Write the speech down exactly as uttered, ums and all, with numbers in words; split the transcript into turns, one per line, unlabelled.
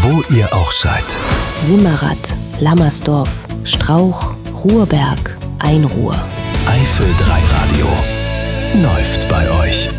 wo ihr auch seid.
Simmerath, Lammersdorf, Strauch, Ruhrberg, Einruhr.
Eifel drei Radio läuft bei euch.